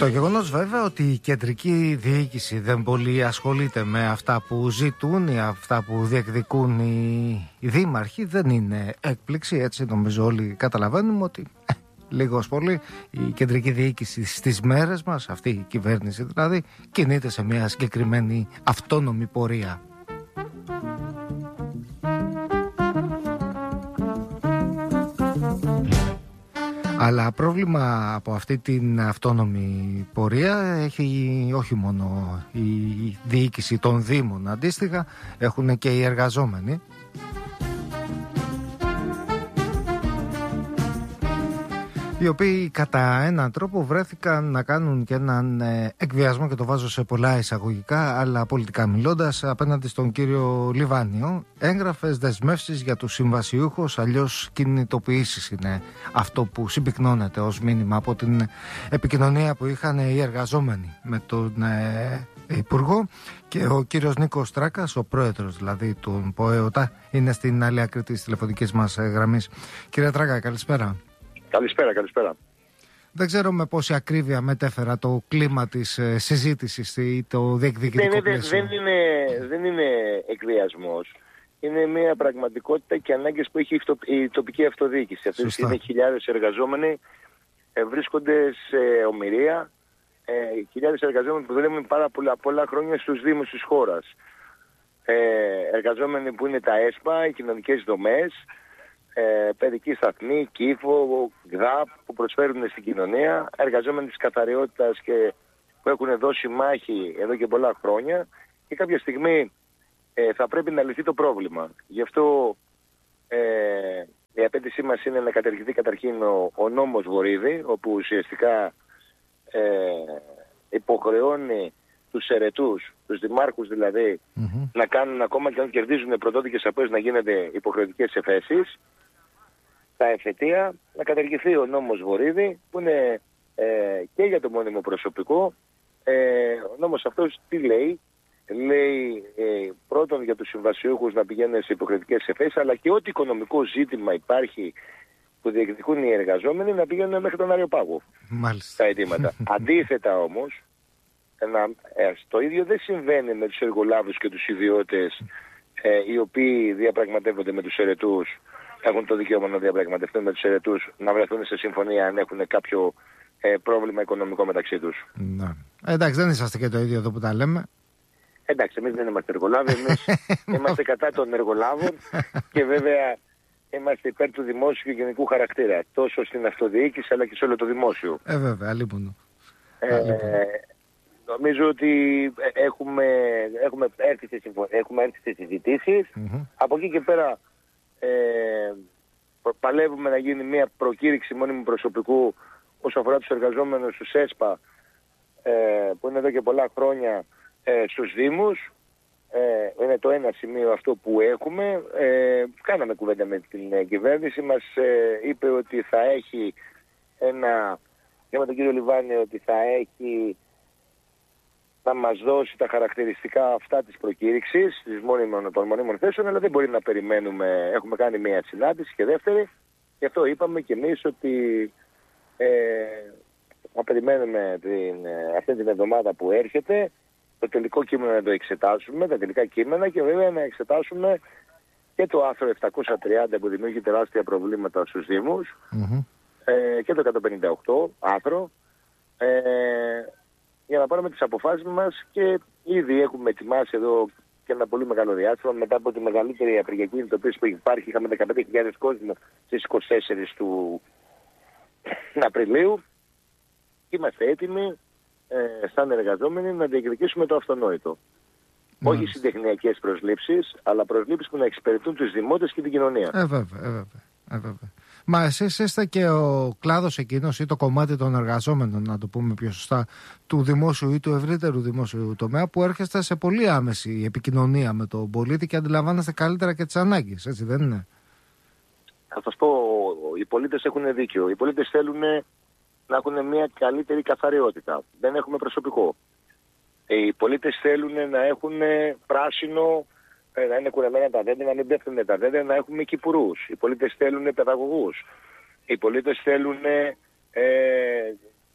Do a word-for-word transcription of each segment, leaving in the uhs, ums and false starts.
Το γεγονός βέβαια ότι η κεντρική διοίκηση δεν πολύ ασχολείται με αυτά που ζητούν ή αυτά που διεκδικούν οι, οι δήμαρχοι δεν είναι έκπληξη, έτσι νομίζω όλοι καταλαβαίνουμε ότι ε, λίγος πολύ η κεντρική διοίκηση στις μέρες μας, αυτή η κυβέρνηση δηλαδή, κινείται σε μια συγκεκριμένη αυτόνομη πορεία. Αλλά πρόβλημα από αυτή την αυτόνομη πορεία έχει όχι μόνο η διοίκηση των Δήμων, αντίστοιχα έχουν και οι εργαζόμενοι. Οι οποίοι κατά έναν τρόπο βρέθηκαν να κάνουν και έναν εκβιασμό, και το βάζω σε πολλά εισαγωγικά, αλλά πολιτικά μιλώντας, απέναντι στον κύριο Λιβάνιο. Έγγραφες δεσμεύσεις για τους συμβασιούχους, αλλιώς κινητοποιήσεις είναι αυτό που συμπυκνώνεται ως μήνυμα από την επικοινωνία που είχαν οι εργαζόμενοι με τον ε, Υπουργό. Και ο κύριος Νίκος Τράκας, ο πρόεδρος δηλαδή του ΠΟΕΟΤΑ, είναι στην άλλη άκρη της τηλεφωνικής μας γραμμής. Κύριε Τράκα, καλησπέρα. Καλησπέρα, καλησπέρα. Δεν ξέρω με πόση ακρίβεια μετέφερα το κλίμα της ε, συζήτησης ή το διεκδικητικό δεν, πλαίσιο. Δεν είναι, δεν είναι εκβιασμός. Είναι μια πραγματικότητα και ανάγκες που έχει η τοπική αυτοδιοίκηση. Αυτή τη στιγμή χιλιάδες εργαζόμενοι ε, βρίσκονται σε ομηρία. Ε, χιλιάδες εργαζόμενοι που δουλεύουν πάρα πολλά, πολλά χρόνια στους δήμους της χώρας. Ε, εργαζόμενοι που είναι τα ΕΣΠΑ, οι κοινωνικές δομές, Ε, παιδική σταθμή, κύφο, ΓΔΑΠ που προσφέρουν στην κοινωνία, εργαζόμενοι της καθαριότητας και που έχουν δώσει μάχη εδώ και πολλά χρόνια, και κάποια στιγμή ε, θα πρέπει να λυθεί το πρόβλημα. Γι' αυτό ε, η απέτησή μας είναι να καταργηθεί καταρχήν ο, ο νόμος Βορίδη, όπου ουσιαστικά ε, υποχρεώνει τους αιρετούς, τους δημάρχους δηλαδή, mm-hmm. να κάνουν, ακόμα και αν κερδίζουν πρωτόδικες απόες, να γίνονται υποχρεωτικές εφέσεις. Τα εφετεία, να καταργηθεί ο νόμος Βορίδη, που είναι ε, και για το μόνιμο προσωπικό. Ε, ο νόμος αυτός τι λέει? Λέει ε, πρώτον για τους συμβασιούχους να πηγαίνουν σε υποχρεωτικές εφέσεις, αλλά και ό,τι οικονομικό ζήτημα υπάρχει που διεκδικούν οι εργαζόμενοι να πηγαίνουν μέχρι τον Αριοπάγο. Μάλιστα. Τα αιτήματα. Αντίθετα όμως, ένα, ε, το ίδιο δεν συμβαίνει με τους εργολάβους και τους ιδιώτες ε, οι οποίοι διαπραγματεύονται με τους αιρετούς, έχουν το δικαίωμα να διαπραγματευτούν με τους αιρετούς, να βρεθούν σε συμφωνία αν έχουν κάποιο ε, πρόβλημα οικονομικό μεταξύ τους. Ναι. Εντάξει, δεν είσαστε και το ίδιο εδώ που τα λέμε. Εντάξει, εμείς δεν είμαστε εργολάβοι, εμείς είμαστε κατά των εργολάβων και βέβαια είμαστε υπέρ του δημόσιου και γενικού χαρακτήρα, τόσο στην αυτοδιοίκηση αλλά και σε όλο το δημόσιο. Ε, βέβαια, αλίμονο. Ε, νομίζω ότι έχουμε, έχουμε έρθει σε, συμφω... έχουμε έρθει σε συζητήσεις. Mm-hmm. Από εκεί και πέρα ε, παλεύουμε να γίνει μια προκήρυξη μόνιμου προσωπικού όσον αφορά τους εργαζόμενους στους ΕΣΠΑ, ε, που είναι εδώ και πολλά χρόνια ε, στους Δήμους. Ε, είναι το ένα σημείο αυτό που έχουμε. Ε, κάναμε κουβέντα με την ε, κυβέρνηση. Μας ε, είπε ότι θα έχει ένα, και με τον κύριο Λιβάνη, ότι θα έχει να μας δώσει τα χαρακτηριστικά αυτά της προκήρυξης των μονίμων θέσεων, αλλά δεν μπορεί να περιμένουμε. Έχουμε κάνει μία συνάντηση και δεύτερη, γι' αυτό είπαμε και εμείς ότι ε, να περιμένουμε την, αυτή την εβδομάδα που έρχεται το τελικό κείμενο να το εξετάσουμε, τα τελικά κείμενα, και βέβαια να εξετάσουμε και το άρθρο επτακόσια τριάντα που δημιουργεί τεράστια προβλήματα στους Δήμους, mm-hmm. ε, και το εκατόν πενήντα οκτώ άρθρο, ε, για να πάρουμε τις αποφάσεις μας, και ήδη έχουμε ετοιμάσει εδώ και ένα πολύ μεγάλο διάστημα μετά από τη μεγαλύτερη απεργιακή κινητοποίηση που υπάρχει. Είχαμε δεκαπέντε χιλιάδες κόσμο στις είκοσι τέσσερις του Απριλίου. Είμαστε έτοιμοι ε, σαν εργαζόμενοι να διεκδικήσουμε το αυτονόητο. Mm. Όχι συντεχνιακές προσλήψεις, αλλά προσλήψεις που να εξυπηρετούν τους δημότες και την κοινωνία. Ε, βέβαια, ε, βέβαια, ε, βέβαια. Μα εσείς είστε και ο κλάδος εκείνος ή το κομμάτι των εργαζόμενων, να το πούμε πιο σωστά, του δημόσιου ή του ευρύτερου δημόσιου τομέα, που έρχεστε σε πολύ άμεση επικοινωνία με τον πολίτη και αντιλαμβάνεστε καλύτερα και τις ανάγκες, έτσι δεν είναι? Θα σας πω, οι πολίτες έχουν δίκιο. Οι πολίτες θέλουν να έχουν μια καλύτερη καθαριότητα. Δεν έχουμε προσωπικό. Οι πολίτες θέλουν να έχουν πράσινο, να είναι κουρεμένα τα δέντρα, να μην πέφτουν τα δέντρα, να έχουμε κυπουρούς. Οι πολίτες θέλουν παιδαγωγούς. Οι πολίτες θέλουν ε,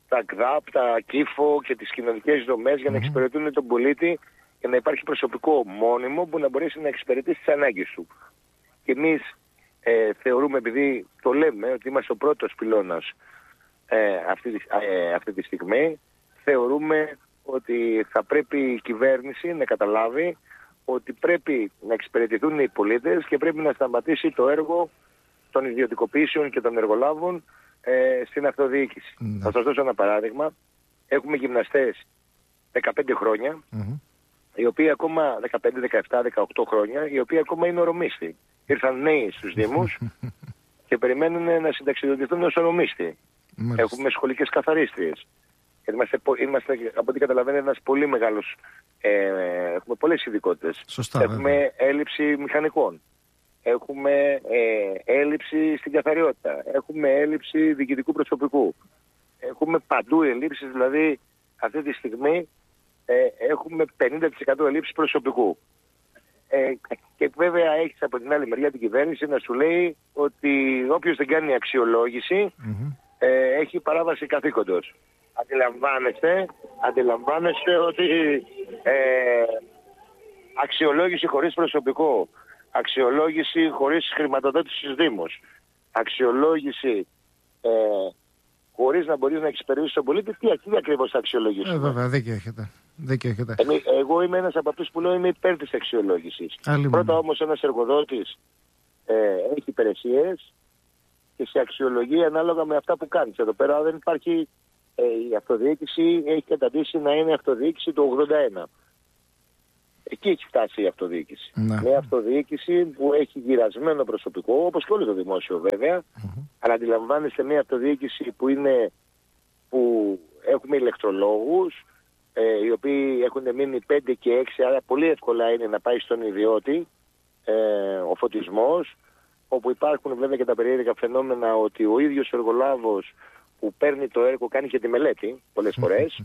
τα ΚΔΑΠ, τα ΚΥΦΟ και τις κοινωνικές δομές για να εξυπηρετούν τον πολίτη και να υπάρχει προσωπικό μόνιμο που να μπορέσει να εξυπηρετήσει τις ανάγκες του. Και εμείς ε, θεωρούμε, επειδή το λέμε, ότι είμαστε ο πρώτος πυλώνας ε, αυτή, ε, αυτή τη στιγμή, θεωρούμε ότι θα πρέπει η κυβέρνηση να καταλάβει ότι πρέπει να εξυπηρετηθούν οι πολίτες και πρέπει να σταματήσει το έργο των ιδιωτικοποιήσεων και των εργολάβων ε, στην αυτοδιοίκηση. Mm. Θα σας δώσω ένα παράδειγμα. Έχουμε γυμναστές δεκαπέντε χρόνια, mm-hmm. οι οποίοι ακόμα δεκαπέντε, δεκαεπτά, δεκαοκτώ χρόνια, οι οποίοι ακόμα είναι ορομίστοι. Ήρθαν νέοι στους Δήμους και περιμένουν να συνταξιδοτηθούν ως ορομίστοι. Mm. Έχουμε σχολικές καθαρίστριες. Είμαστε, είμαστε, από ό,τι καταλαβαίνετε, ένας πολύ μεγάλος, ε, έχουμε πολλές ειδικότητες. Σωστά, έχουμε βέβαια. Έλλειψη μηχανικών. Έχουμε ε, έλλειψη στην καθαριότητα. Έχουμε έλλειψη διοικητικού προσωπικού. Έχουμε παντού ελλείψεις, δηλαδή αυτή τη στιγμή ε, έχουμε πενήντα τοις εκατό ελλείψεις προσωπικού. Ε, και βέβαια έχεις από την άλλη μεριά την κυβέρνηση να σου λέει ότι όποιος δεν κάνει αξιολόγηση mm-hmm. ε, έχει παράβαση καθήκοντος. Αντιλαμβάνεστε, αντιλαμβάνεστε ότι ε, αξιολόγηση χωρίς προσωπικό, αξιολόγηση χωρίς χρηματοδότηση στους Δήμους, αξιολόγηση ε, χωρίς να μπορείς να εξυπηρετήσεις τον πολίτη, τι, τι ακριβώς θα αξιολογήσεις. Ε, βέβαια, δίκιο έχετε. Δίκιο έχετε. Εμείς, εγώ είμαι ένας από αυτούς που λέω είμαι υπέρ της αξιολόγησης. Άλλη Πρώτα μόνο. όμως ένας εργοδότης ε, έχει υπηρεσίες και σε αξιολογεί ανάλογα με αυτά που κάνεις. Εδώ πέρα δεν υπάρχει... η αυτοδιοίκηση έχει καταντήσει να είναι αυτοδιοίκηση του ογδόντα ένα. Εκεί έχει φτάσει η αυτοδιοίκηση. Ναι. Μια αυτοδιοίκηση που έχει γυρασμένο προσωπικό, όπως και όλο το δημόσιο βέβαια, mm-hmm. αλλά αντιλαμβάνεστε μια αυτοδιοίκηση που, είναι, που έχουμε ηλεκτρολόγους, ε, οι οποίοι έχουν μείνει πέντε και έξι, άρα πολύ εύκολα είναι να πάει στον ιδιώτη ε, ο φωτισμός, όπου υπάρχουν βέβαια και τα περίεργα φαινόμενα ότι ο ίδιος ο εργολάβος που παίρνει το έργο κάνει και τη μελέτη πολλές φορές.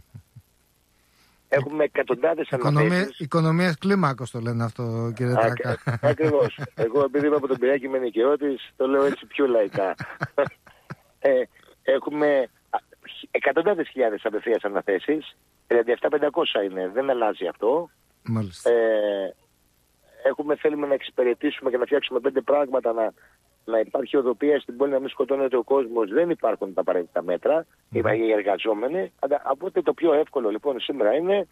Έχουμε εκατοντάδες αναθέσεις. Οικονομίας κλίμακος το λένε αυτό, κύριε Τράκα. Ακριβώς. Εγώ επειδή είμαι από τον Πειραιά και είμαι νοικιώτης, το λέω έτσι πιο λαϊκά. ε, έχουμε εκατοντάδες χιλιάδες απευθείας αναθέσεις. τριάντα επτά χιλιάδες πεντακόσια είναι. Δεν αλλάζει αυτό. Μάλιστα. Ε, έχουμε, θέλουμε να εξυπηρετήσουμε και να φτιάξουμε πέντε πράγματα, να να υπάρχει οδοποιία στην πόλη, να μην σκοτώνεται ο κόσμος. Δεν υπάρχουν τα απαραίτητα μέτρα, mm. οι εργαζόμενοι. Οπότε το πιο εύκολο λοιπόν σήμερα είναι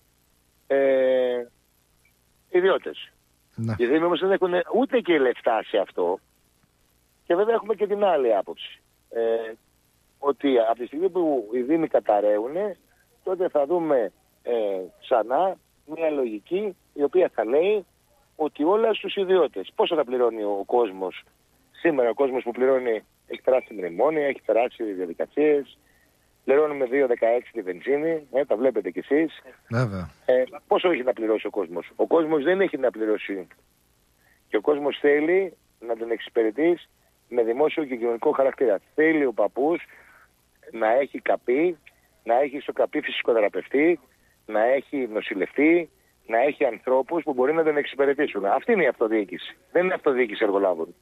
ε, ιδιώτες. Mm. Οι Δήμοι όμως δεν έχουν ούτε και λεφτά σε αυτό. Και βέβαια έχουμε και την άλλη άποψη. Ε, ότι από τη στιγμή που οι Δήμοι καταραίουν, τότε θα δούμε ε, ξανά μια λογική η οποία θα λέει ότι όλα στους ιδιώτες. Πόσο θα πληρώνει ο κόσμος. Σήμερα ο κόσμος που πληρώνει έχει περάσει μνημόνια, έχει περάσει διαδικασίες. Πληρώνουμε δύο δεκαέξι τη βενζίνη, ε, τα βλέπετε κι εσείς. Βέβαια. Ε, πόσο έχει να πληρώσει ο κόσμος. Ο κόσμος δεν έχει να πληρώσει. Και ο κόσμος θέλει να τον εξυπηρετείς με δημόσιο και κοινωνικό χαρακτήρα. Θέλει ο παππούς να έχει καπί, να έχει στο καπί φυσικοθεραπευτή, να έχει νοσηλευτή, να έχει ανθρώπους που μπορεί να τον εξυπηρετήσουν. Αυτή είναι η αυτοδιοίκηση. Δεν είναι αυτοδιοίκηση εργολάβων.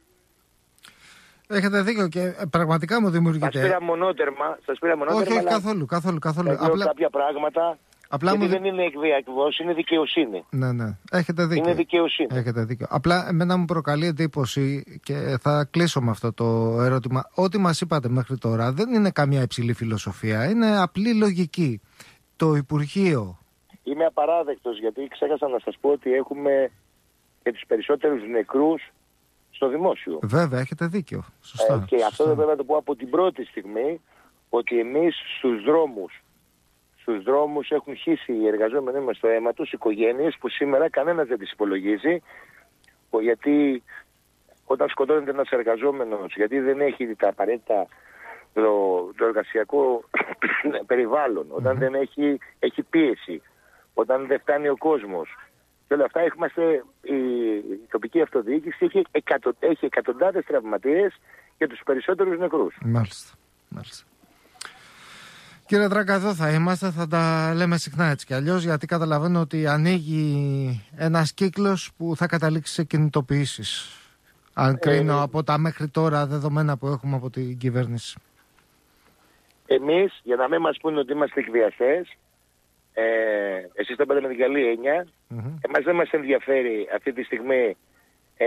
Έχετε δίκιο και πραγματικά μου δημιουργείται. Σας πήρα μονότερμα. Σας πήρα μονότερμα. Όχι, όχι καθόλου, καθόλου, καθόλου. Θα Απλά... κάποια πράγματα. Απλά γιατί μου... δεν είναι εκβιασμός, είναι δικαιοσύνη. Ναι, ναι. Έχετε δίκιο. Είναι δικαιοσύνη. Έχετε δίκιο. Απλά εμένα μου προκαλεί εντύπωση και θα κλείσω με αυτό το ερώτημα. Ό,τι μας είπατε μέχρι τώρα δεν είναι καμία υψηλή φιλοσοφία. Είναι απλή λογική. Το Υπουργείο. Είμαι απαράδεκτος γιατί ξέχασα να σας πω ότι έχουμε και τους περισσότερους νεκρούς στο δημόσιο. Βέβαια, έχετε δίκιο. Σωστά, ε, και σωστά. αυτό δεν πρέπει να το πω από την πρώτη στιγμή, ότι εμείς στους δρόμους, στους δρόμους έχουν χύσει οι εργαζόμενοι μας στο αίμα τους, οικογένειες που σήμερα κανένας δεν τις υπολογίζει, γιατί όταν σκοτώνεται ένας εργαζόμενος, γιατί δεν έχει τα απαραίτητα το, το εργασιακό περιβάλλον, όταν mm-hmm. δεν έχει, έχει πίεση, όταν δεν φτάνει ο κόσμος. Και όλα αυτά είμαστε, η, η τοπική αυτοδιοίκηση έχει, εκατο, έχει εκατοντάδες τραυματίες και τους περισσότερους νεκρούς. Μάλιστα, μάλιστα. Κύριε Τράκα, εδώ θα είμαστε, θα τα λέμε συχνά έτσι κι αλλιώς, γιατί καταλαβαίνω ότι ανοίγει ένας κύκλος που θα καταλήξει σε κινητοποιήσεις. Αν κρίνω ε, από τα μέχρι τώρα δεδομένα που έχουμε από την κυβέρνηση. εμείς, για να μην μας πούνε ότι είμαστε εκβιαστές, ε, εσείς το είπατε με την καλή έννοια, mm-hmm. εμάς δεν μας ενδιαφέρει αυτή τη στιγμή ε,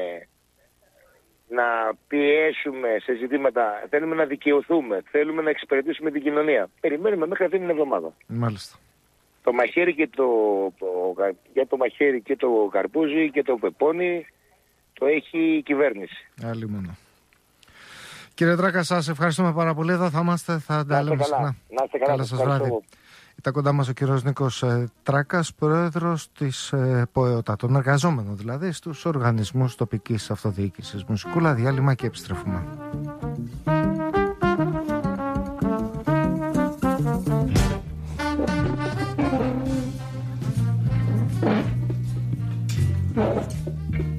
να πιέσουμε σε ζητήματα. Θέλουμε να δικαιωθούμε, θέλουμε να εξυπηρετήσουμε την κοινωνία. Περιμένουμε μέχρι αυτή την εβδομάδα. Μάλιστα. Το μαχαίρι και το, το, για το μαχαίρι και το καρπούζι και το πεπόνι το έχει η κυβέρνηση. Άλλη μόνο. Κύριε Τράκα, σας ευχαριστούμε πάρα πολύ. Εδώ θα είμαστε, θα τα λέμε συχνά. Να είστε καλά. Καλά σας βράδυ. Ήταν κοντά μας ο κύριος Νίκος ε, Τράκας, πρόεδρος της ε, ΠΟΕΟΤΑ, των εργαζόμενων δηλαδή στους οργανισμούς τοπικής αυτοδιοίκησης. Μουσικούλα, διάλειμμα και επιστρέφουμε.